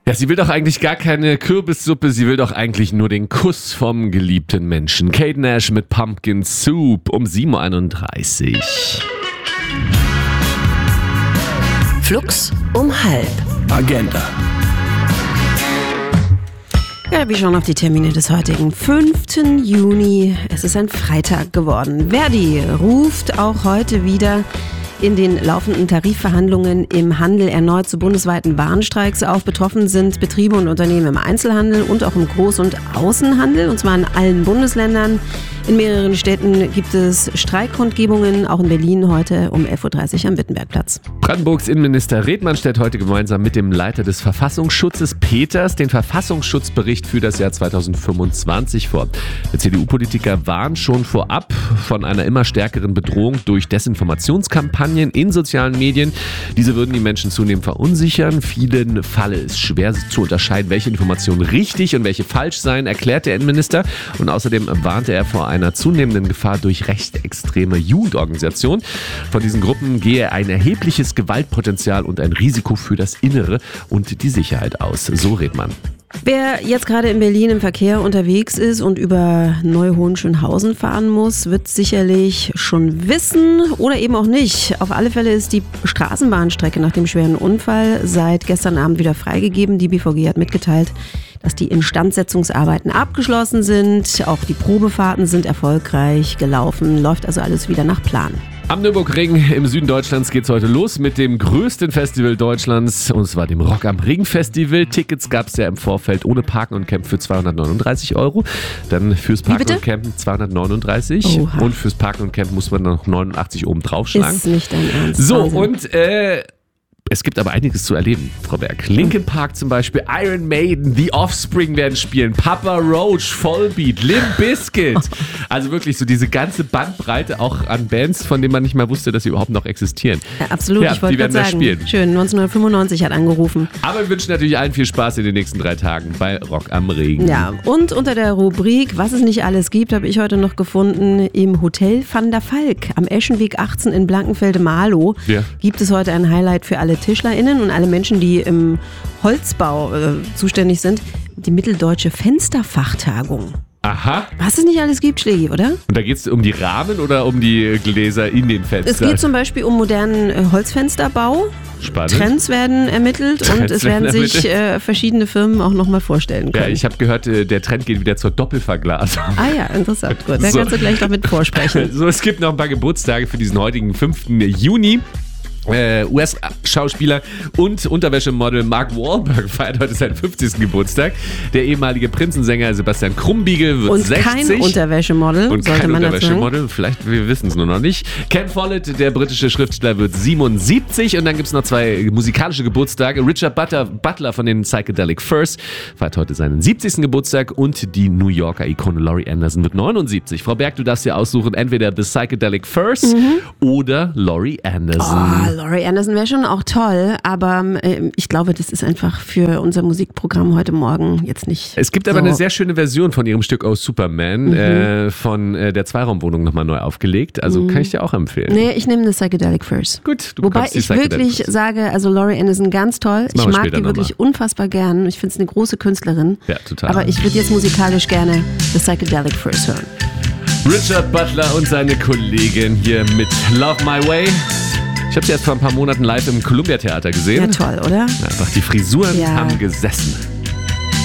Ja, sie will doch eigentlich gar keine Kürbissuppe, sie will doch eigentlich nur den Kuss vom geliebten Menschen. Kate Nash mit Pumpkin Soup um 7.31 Uhr. Flux um 12:30. Agenda. Ja, wir schauen auf die Termine des heutigen 5. Juni. Es ist ein Freitag geworden. Verdi ruft auch heute wieder in den laufenden Tarifverhandlungen im Handel erneut zu bundesweiten Warnstreiks auf. Betroffen sind Betriebe und Unternehmen im Einzelhandel und auch im Groß- und Außenhandel, und zwar in allen Bundesländern. In mehreren Städten gibt es Streikkundgebungen, auch in Berlin heute um 11.30 Uhr am Wittenbergplatz. Brandenburgs Innenminister Redmann stellt heute gemeinsam mit dem Leiter des Verfassungsschutzes Peters den Verfassungsschutzbericht für das Jahr 2025 vor. Der CDU-Politiker warnt schon vorab von einer immer stärkeren Bedrohung durch Desinformationskampagnen in sozialen Medien. Diese würden die Menschen zunehmend verunsichern. Vielen falle es schwer zu unterscheiden, welche Informationen richtig und welche falsch seien, erklärt der Innenminister. Und außerdem warnte er vor einer zunehmenden Gefahr durch rechtsextreme Jugendorganisationen. Von diesen Gruppen gehe ein erhebliches Gewaltpotenzial und ein Risiko für das Innere und die Sicherheit aus. So Redmann. Wer jetzt gerade in Berlin im Verkehr unterwegs ist und über Neu-Hohenschönhausen fahren muss, wird sicherlich schon wissen oder eben auch nicht. Auf alle Fälle ist die Straßenbahnstrecke nach dem schweren Unfall seit gestern Abend wieder freigegeben. Die BVG hat mitgeteilt, dass die Instandsetzungsarbeiten abgeschlossen sind. Auch die Probefahrten sind erfolgreich gelaufen. Läuft also alles wieder nach Plan. Am Nürburgring im Süden Deutschlands geht's heute los mit dem größten Festival Deutschlands, und zwar dem Rock am Ring Festival. Tickets gab's ja im Vorfeld ohne Parken und Campen für 239 €. Dann fürs Parken und Campen 239. Oha. Und fürs Parken und Campen muss man noch 89 oben draufschlagen. Ist nicht dein Ernst. So, Wahnsinn. und es gibt aber einiges zu erleben, Frau Berg. Linkin Park zum Beispiel, Iron Maiden, The Offspring werden spielen, Papa Roach, Volbeat, Limp Bizkit. Also wirklich so diese ganze Bandbreite auch an Bands, von denen man nicht mal wusste, dass sie überhaupt noch existieren. Ja, absolut, Ja, ich wollte die werden gerade da sagen. spielen. Schön, 1995 hat angerufen. Aber wir wünschen natürlich allen viel Spaß in den nächsten 3 Tagen bei Rock am Ring. Ja, und unter der Rubrik, was es nicht alles gibt, habe ich heute noch gefunden, im Hotel Van der Valk am Eschenweg 18 in Blankenfelde-Marlow gibt es heute ein Highlight für alle TischlerInnen und alle Menschen, die im Holzbau zuständig sind, die Mitteldeutsche Fensterfachtagung. Aha. Was es nicht alles gibt, Schlägi, oder? Und da geht es um die Rahmen oder um die Gläser in den Fenstern? Es geht zum Beispiel um modernen Holzfensterbau. Spannend. Trends werden ermittelt und es werden sich verschiedene Firmen auch nochmal vorstellen können. Ja, ich habe gehört, der Trend geht wieder zur Doppelverglasung. Ah ja, interessant. Gut, da kannst du gleich noch mit vorsprechen. So, es gibt noch ein paar Geburtstage für diesen heutigen 5. Juni. US-Schauspieler und Unterwäschemodel Mark Wahlberg feiert heute seinen 50. Geburtstag. Der ehemalige Prinzensänger Sebastian Krumbiegel wird 60. Und kein Unterwäschemodel, Und sollte kein man Unterwäschemodel, vielleicht, wir wissen es nur noch nicht. Ken Follett, der britische Schriftsteller, wird 77. Und dann gibt es noch 2 musikalische Geburtstage. Richard Butler von den Psychedelic Furs feiert heute seinen 70. Geburtstag. Und die New Yorker Ikone Laurie Anderson wird 79. Frau Berg, du darfst dir aussuchen, entweder The Psychedelic Furs oder Laurie Anderson. Laurie Anderson wäre schon auch toll, aber ich glaube, das ist einfach für unser Musikprogramm heute Morgen jetzt nicht. Es gibt aber eine sehr schöne Version von ihrem Stück Oh Superman von der Zweiraumwohnung nochmal neu aufgelegt. Also kann ich dir auch empfehlen. Nee, ich nehme das Psychedelic First. Gut, du Wobei bekommst die ich Psychedelic wirklich First. sage, also Laurie Anderson ganz toll. Ich mag die wirklich nochmal. unfassbar gern. Ich finde es eine große Künstlerin. Ja, total. Aber ich würde jetzt musikalisch gerne das Psychedelic First hören. Richard Butler und seine Kollegin hier mit Love My Way. Ich habe sie erst vor ein paar Monaten live im Columbia Theater gesehen. Ja, toll, oder? Einfach die Frisuren haben gesessen.